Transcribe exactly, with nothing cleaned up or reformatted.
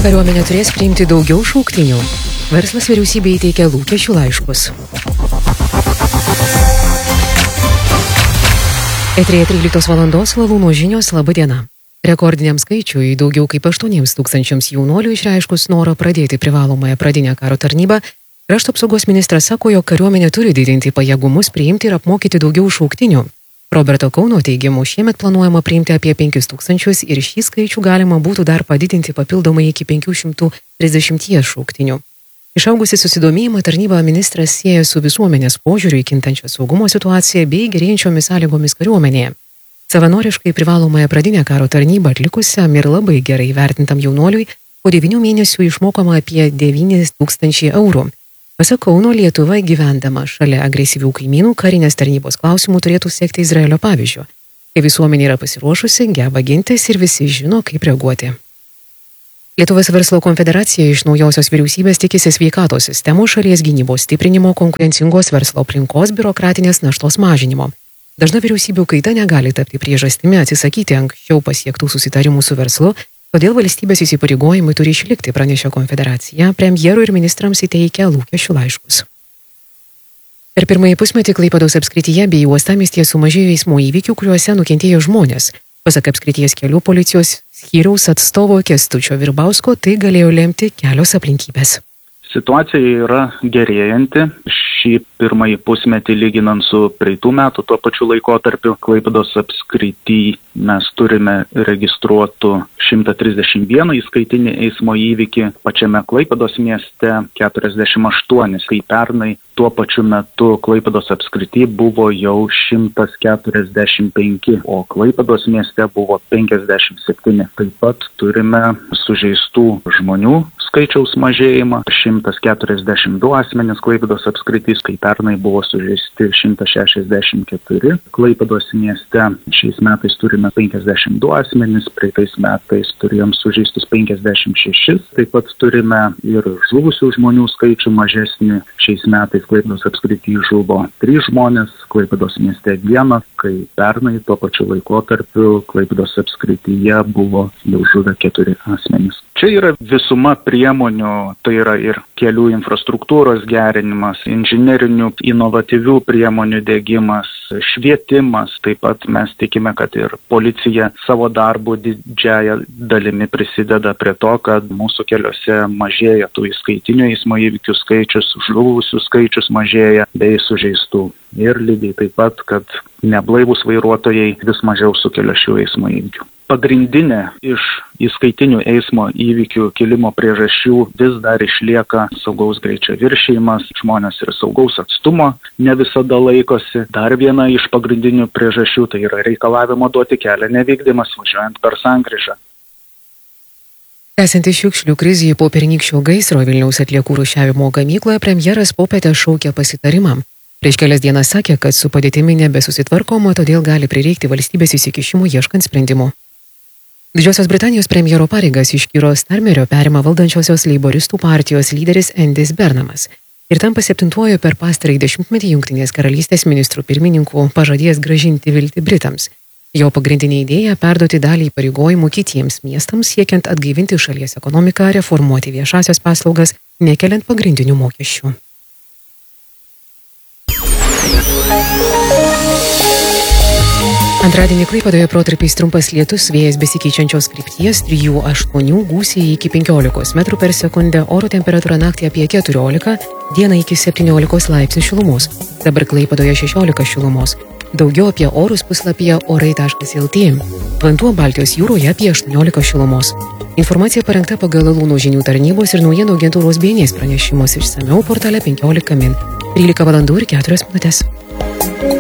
Kariuomenė turės priimti daugiau šauktinių. Verslas vyriausybei įteikia lūkesčių laiškus. Eteryje tryliktos valandos Lalūno žinios, laba diena. Rekordiniam skaičiui daugiau kaip aštuoniems tūkstančiams jaunuolių išreiškus norą pradėti privalomąją pradinę karo tarnybą, Krašto apsaugos ministras sako, jog kariuomenė turi didinti pajėgumus priimti ir apmokyti daugiau šauktinių. Roberto Kauno teigimu, šiemet planuojama priimti apie penkis tūkstančius ir šį skaičių galima būtų dar padidinti papildomai iki penkių šimtų trisdešimties šauktinių. Išaugusi susidomėjimą tarnybą ministras sieja su visuomenės požiūriu į kintančią saugumo situaciją bei gerėjančiomis sąlygomis kariuomenėje. Savanoriškai privalomąją pradinę karo tarnybą atlikusiam ir labai gerai vertintam jaunuoliui po devynių mėnesių išmokama apie devynis tūkstančiai eurų. Pasak Kauno, Lietuva gyvendama šalia agresyvių kaimynų karinės tarnybos klausimų turėtų sekti Izraelio pavyzdžiu, kai visuomenė yra pasiruošusi, geba gintis ir visi žino, kaip reaguoti. Lietuvos verslo konfederacija iš naujosios vyriausybės tikisi sveikatos sistemų, šalies gynybos stiprinimo, konkurencingos verslo aplinkos, biurokratinės naštos mažinimo. Dažna vyriausybių kaita negali tapti priežastimi atsisakyti anksčiau pasiektų susitarimų su verslu, todėl valstybės įsipareigojimai turi išlikti, pranešė konfederacija, premjerui ir ministrams įteikia lūkesčių laiškus. Per pirmąjį pusmetį Klaipėdos apskrityje bei uostamiestyje sumažėjo eismo įvykių, kuriuose nukentėjo žmonės. Pasak apskrities kelių policijos skyriaus atstovo Kęstučio Virbausko, tai galėjo lemti kelios aplinkybės. Situacija yra gerėjanti. Šį pirmąjį pusmetį lyginant su praeitų metų tuo pačiu laikotarpiu Klaipėdos apskrity mes turime registruotų šimtą trisdešimt vieną įskaitinį eismo įvykį, pačiame Klaipėdos mieste keturiasdešimt aštuoni, kai pernai tuo pačiu metu Klaipėdos apskrity buvo jau šimtas keturiasdešimt penki, o Klaipėdos mieste buvo penkiasdešimt septyni. Taip pat turime sužeistų žmonių skaičiaus mažėjimą, šimtas keturiasdešimt du asmenys Klaipėdos apskritys, kai pernai buvo sužeisti šimtas šešiasdešimt keturi. Klaipėdos mieste šiais metais turime penkiasdešimt du asmenys, praeitais metais turėjom sužeistus penkiasdešimt šešis. Taip pat turime ir žuvusių žmonių skaičių mažesnį. Šiais metais Klaipėdos apskrityje žuvo trys žmonės, Klaipėdos mieste vienas, kai pernai tuo pačiu laikotarpiu Klaipėdos apskrityje buvo jau žuvę keturi asmenys. Čia yra visuma priemonių, tai yra ir kelių infrastruktūros gerinimas, inžinerinių inovatyvių priemonių diegimas, švietimas. Taip pat mes tikime, kad ir policija savo darbu didžiąją dalimi prisideda prie to, kad mūsų keliuose mažėja tų įskaitinių eismo įvykių skaičius, žuvusių skaičius mažėja bei sužeistų. Ir lygiai taip pat, kad neblaivūs vairuotojai vis mažiau sukelia šių eismo įvykių. Pagrindinė iš įskaitinių eismo įvykių kilimo priežasčių vis dar išlieka saugaus greičio viršijimas, žmonės ir saugaus atstumo ne visada laikosi. Dar viena iš pagrindinių priežasčių tai yra reikalavimo duoti kelią nevykdymas važiuojant per sankryžą. Tęsiantis šiukšlių krizėje po pernykščio gaisro Vilniaus atliekų rūšiavimo gamykloje, premjeras popietę šaukė pasitarimą. Prieš kelias dienas sakė, kad su padėtimi nebesusitvarkoma, todėl gali prireikti valstybės įsikišimų ieškant sprendimų. Didžiosios Britanijos premjero pareigas iš Kiro Starmerio perima valdančiosios leiboristų partijos lyderis Endis Bernamas ir tampa septintuoju per pastarąjį dešimtmetį Jungtinės karalystės ministrų pirmininkų, pažadėjęs grąžinti viltį Britams. Jo pagrindinė idėja – perduoti dalį įpareigojimų kitiems miestams, siekiant atgaivinti šalies ekonomiką, reformuoti viešasias paslaugas, nekeliant pagrindinių mokesčių. Antradienį Klaipėdoje protarpiais trumpas lietus, vėjas besikeičiančios krypties trijų aštuonių, gūsiai iki penkiolikos metrų per sekundę, oro temperatūra naktį apie keturiolika, dieną iki septyniolikos laipsnių šilumos. Dabar Klaipėdoje šešiolika šilumos. Daugiau apie orus puslapyje orai taškas lt. Vanduo Baltijos jūroje apie aštuoniolika šilumos. Informacija parengta pagal Lalūno žinių tarnybos ir naujienų agentūros B N S pranešimus išsamiau portale penkiolika min. trylika valandų ir keturios minutės.